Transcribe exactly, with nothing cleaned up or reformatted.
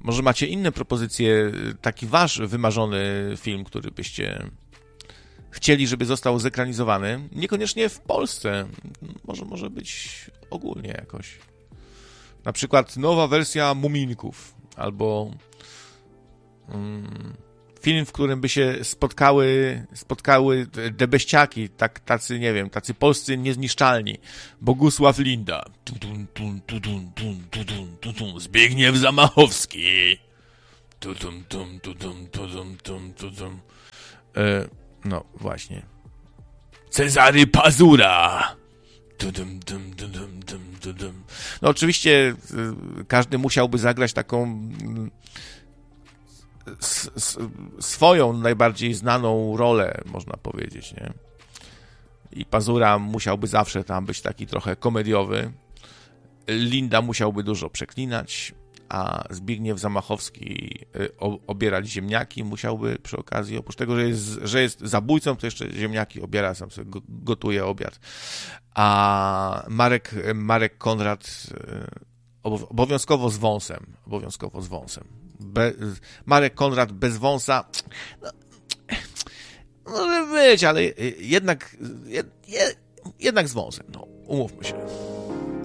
Może macie inne propozycje, taki wasz wymarzony film, który byście chcieli, żeby został zekranizowany. Niekoniecznie w Polsce. Może, może być ogólnie jakoś. Na przykład nowa wersja Muminków. Albo mm, film, w którym by się spotkały spotkały debeściaki, tak, tacy, nie wiem, tacy polscy niezniszczalni. Bogusław Linda. Tudun, tun, tudun, tun, tudun, tudun. Zbigniew Zamachowski. Tudum, tum, tudum, tudum, tum, tudum. E, no, właśnie. Cezary Pazura. Tudum, dum, dum, dum, dum. No oczywiście y, każdy musiałby zagrać taką y, s, s, swoją najbardziej znaną rolę, można powiedzieć, nie? I Pazura musiałby zawsze tam być taki trochę komediowy. Linda musiałby dużo przeklinać, a Zbigniew Zamachowski y, o, obierać ziemniaki musiałby przy okazji, oprócz tego, że jest, że jest zabójcą, to jeszcze ziemniaki obiera, sam sobie go, gotuje obiad. A Marek, Marek Konrad y, obowiązkowo z wąsem, obowiązkowo z wąsem. Be, Marek Konrad bez wąsa, no, może być, ale jednak, jed, jed, jednak z wąsem, no, umówmy się.